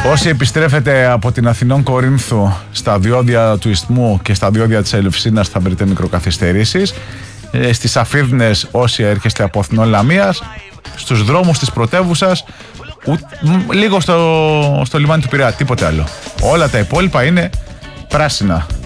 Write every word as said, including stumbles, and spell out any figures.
Όσοι επιστρέφετε από την Αθηνών Κορίνθου στα διόδια του Ισθμού και στα διόδια της Ελευσίνας θα βρείτε μικροκαθυστερήσεις. Ε, στις Αφίδνες όσοι έρχεστε από Αθηνών Λαμίας, στους δρόμους της πρωτεύουσας, ου, λίγο στο, στο λιμάνι του Πειραιά, τίποτε άλλο. Όλα τα υπόλοιπα είναι πράσινα.